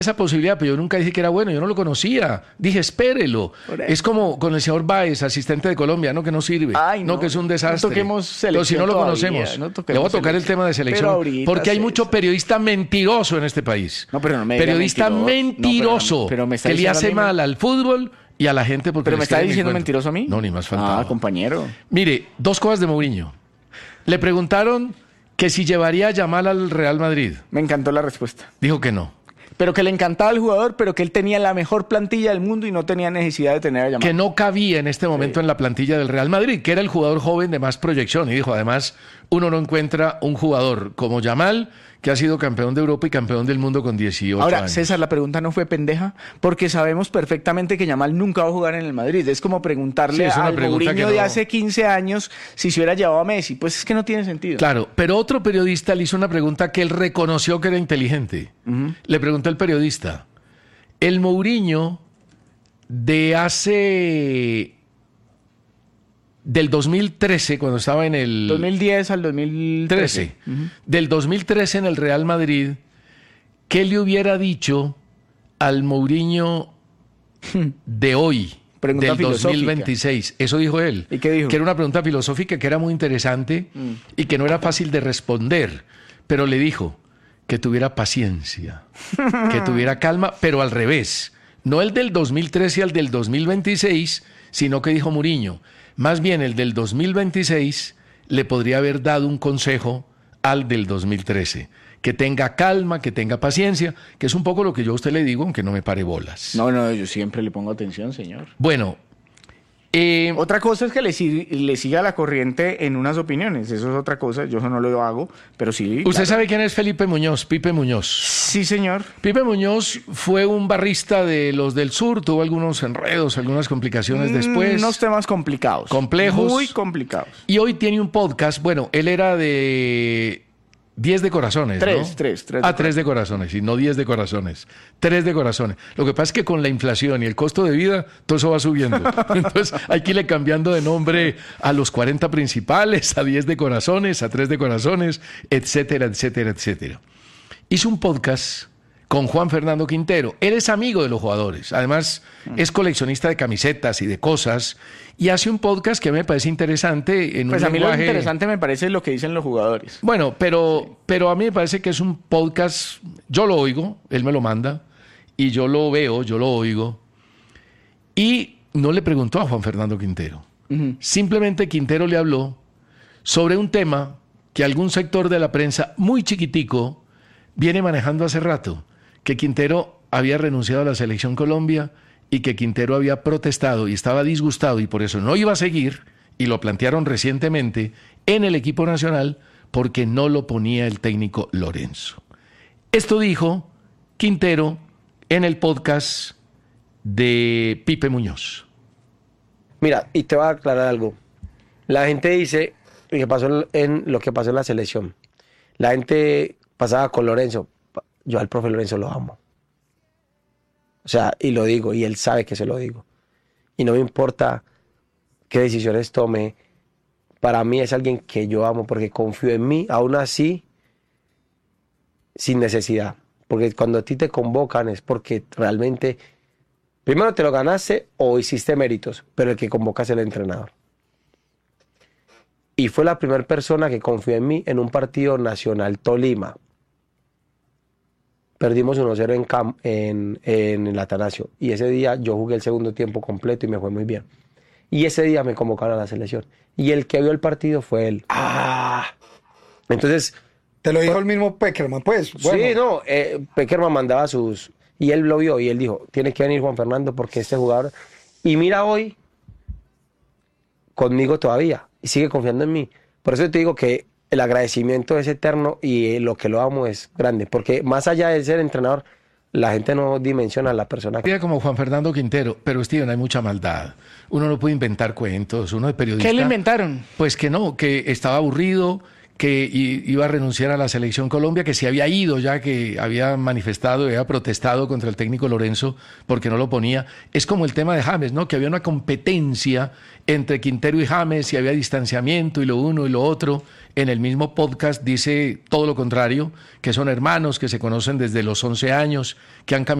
esa posibilidad, pero yo nunca dije que era bueno, yo no lo conocía. Dije, espérelo. Es como con el señor Báez, asistente de Colombia, no, que no sirve. Ay, no, que es un desastre. No toquemos selección. Pero si no lo todavía, conocemos, no le voy a tocar el tema de selección. Porque hay mucho periodista mentiroso en este país. No, pero no me diga periodista mentiroso, pero me está que le hace diciendo mal al fútbol y a la gente porque ¿Pero me está diciendo mentiroso a mí? No, ni más faltaba. Compañero. Mire, dos cosas de Mourinho. Le preguntaron que si llevaría a Yamal al Real Madrid. Me encantó la respuesta. Dijo que no. Pero que le encantaba el jugador, pero que él tenía la mejor plantilla del mundo y no tenía necesidad de tener a Yamal. Que no cabía en este momento en la plantilla del Real Madrid, que era el jugador joven de más proyección. Y dijo, además, uno no encuentra un jugador como Yamal, que ha sido campeón de Europa y campeón del mundo con 18 Ahora, años. César, la pregunta no fue pendeja, porque sabemos perfectamente que Yamal nunca va a jugar en el Madrid. Es como preguntarle al Mourinho de hace 15 años si se hubiera llevado a Messi. Pues es que no tiene sentido. Claro, pero otro periodista le hizo una pregunta que él reconoció que era inteligente. Le preguntó el periodista, el Mourinho de hace... del 2013, cuando estaba en el... 2010 al 2013. Del 2013 en el Real Madrid, ¿qué le hubiera dicho al Mourinho de hoy, pregunta del filosófica. 2026? Eso dijo él. ¿Y qué dijo? Que era una pregunta filosófica, que era muy interesante y que no era fácil de responder. Pero le dijo que tuviera paciencia, que tuviera calma, pero al revés. No el del 2013 al del 2026, sino que dijo Mourinho, más bien el del 2026 le podría haber dado un consejo al del 2013. Que tenga calma, que tenga paciencia, que es un poco lo que yo a usted le digo, aunque no me pare bolas. No, yo siempre le pongo atención, señor. Bueno. Otra cosa es que le siga la corriente en unas opiniones. Eso es otra cosa. Yo eso no lo hago, pero sí. ¿Usted claro. sabe quién es Felipe Muñoz? Pipe Muñoz. Sí, señor. Pipe Muñoz fue un barrista de los del sur, tuvo algunos enredos, algunas complicaciones después. Unos temas complicados. Complejos. Muy complicados. Y hoy tiene un podcast. Bueno, él era de 10 de corazones, ¿no? 3 3 de corazones, y no 10 de corazones. 3 de corazones. Lo que pasa es que con la inflación y el costo de vida, todo eso va subiendo. Entonces hay que irle cambiando de nombre a los 40 principales, a 10 de corazones, a 3 de corazones, etcétera, etcétera, etcétera. Hizo un podcast con Juan Fernando Quintero. Él es amigo de los jugadores. Además, es coleccionista de camisetas y de cosas. Y hace un podcast que a mí me parece interesante. Pues a mí lo interesante me parece lo que dicen los jugadores. Bueno, pero a mí me parece que es un podcast... Yo lo oigo, él me lo manda. Y yo lo veo, yo lo oigo. Y no le preguntó a Juan Fernando Quintero. Simplemente Quintero le habló sobre un tema que algún sector de la prensa muy chiquitico viene manejando hace rato. Que Quintero había renunciado a la Selección Colombia y que Quintero había protestado y estaba disgustado y por eso no iba a seguir, y lo plantearon recientemente, en el equipo nacional porque no lo ponía el técnico Lorenzo. Esto dijo Quintero en el podcast de Pipe Muñoz. Mira, y te voy a aclarar algo. La gente dice lo que pasó en la selección. La gente pasaba con Lorenzo. Yo al profe Lorenzo lo amo. O sea, y lo digo, y él sabe que se lo digo. Y no me importa qué decisiones tome. Para mí es alguien que yo amo porque confío en mí, aún así, sin necesidad. Porque cuando a ti te convocan es porque realmente, primero te lo ganaste o hiciste méritos, pero el que convoca es el entrenador. Y fue la primera persona que confió en mí en un partido nacional Tolima. Perdimos 1-0 en el Atanasio. Y ese día yo jugué el segundo tiempo completo y me fue muy bien. Y ese día me convocaron a la selección. Y el que vio el partido fue él. Entonces... Te lo dijo el mismo Peckerman, pues. Bueno. Sí, no. Peckerman mandaba sus... Y él lo vio y él dijo, tiene que venir Juan Fernando porque este jugador... Y mira hoy, conmigo todavía. Y sigue confiando en mí. Por eso te digo que el agradecimiento es eterno y lo que lo amo es grande. Porque más allá de ser entrenador, la gente no dimensiona a la persona. Como Juan Fernando Quintero, pero Steven, hay mucha maldad. Uno no puede inventar cuentos, uno es periodista. ¿Qué le inventaron? Pues que no, que estaba aburrido, que iba a renunciar a la Selección Colombia, que se había ido ya, que había manifestado, había protestado contra el técnico Lorenzo porque no lo ponía. Es como el tema de James, ¿no? Que había una competencia entre Quintero y James y había distanciamiento y lo uno y lo otro. En el mismo podcast dice todo lo contrario, que son hermanos, que se conocen desde los 11 años, que han cambiado